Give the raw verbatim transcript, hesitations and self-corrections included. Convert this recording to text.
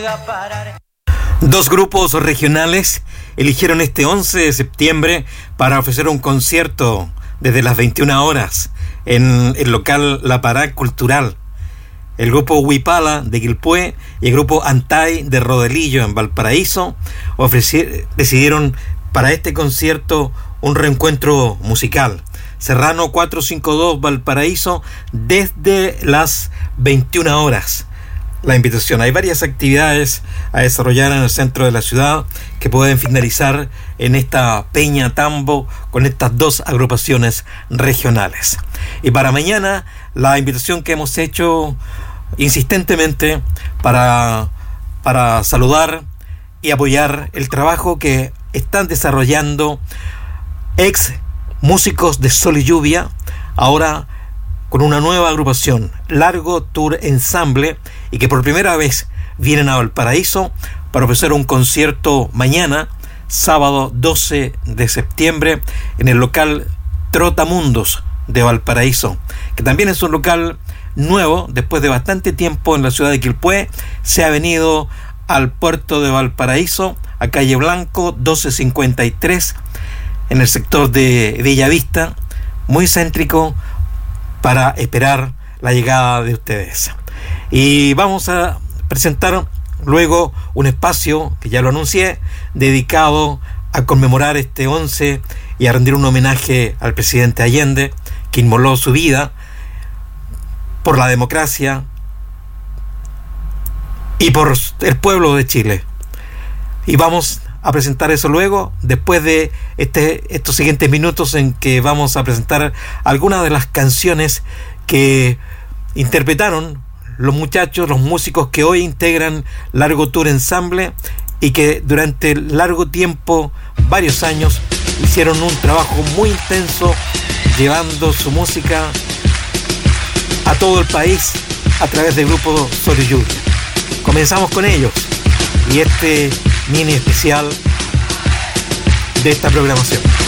llega a parar. Dos grupos regionales eligieron este once de septiembre para ofrecer un concierto desde las veintiuna horas en el local La Pará Cultural. El grupo Huipala de Quilpué y el grupo Antay de Rodelillo en Valparaíso ofrecí, decidieron para este concierto un reencuentro musical. Serrano cuatrocientos cincuenta y dos Valparaíso desde las veintiuna horas. La invitación. Hay varias actividades a desarrollar en el centro de la ciudad que pueden finalizar en esta Peña Tambo con estas dos agrupaciones regionales. Y para mañana, la invitación que hemos hecho insistentemente para, para saludar y apoyar el trabajo que están desarrollando ex músicos de Sol y Lluvia, ahora con una nueva agrupación, Largo Tour Ensamble, y que por primera vez vienen a Valparaíso para ofrecer un concierto mañana, sábado doce de septiembre, en el local Trotamundos de Valparaíso, que también es un local nuevo, después de bastante tiempo en la ciudad de Quilpué. Se ha venido al puerto de Valparaíso, a calle Blanco doce cincuenta y tres, en el sector de Bellavista, muy céntrico, para esperar la llegada de ustedes. Y vamos a presentar luego un espacio, que ya lo anuncié, dedicado a conmemorar este once y a rendir un homenaje al presidente Allende, que inmoló su vida por la democracia y por el pueblo de Chile. Y vamos a presentar eso luego, después de este, estos siguientes minutos en que vamos a presentar algunas de las canciones que interpretaron los muchachos, los músicos que hoy integran Largo Tour Ensamble y que durante largo tiempo, varios años, hicieron un trabajo muy intenso llevando su música a todo el país a través del grupo Sol y Lluvia. Comenzamos con ellos y este mini especial de esta programación.